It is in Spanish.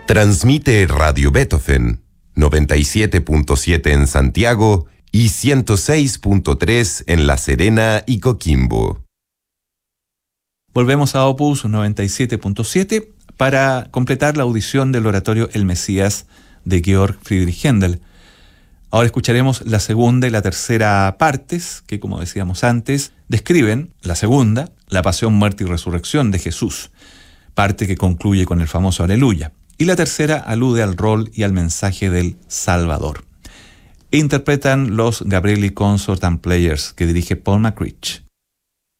Transmite Radio Beethoven, 97.7 en Santiago y 106.3 en La Serena y Coquimbo. Volvemos a Opus 97.7 para completar la audición del oratorio El Mesías de Georg Friedrich Händel. Ahora escucharemos la segunda y la tercera partes, que como decíamos antes, describen la segunda, la pasión, muerte y resurrección de Jesús, parte que concluye con el famoso Aleluya, y la tercera alude al rol y al mensaje del Salvador. Interpretan los Gabrieli Consort and Players, que dirige Paul McCrich.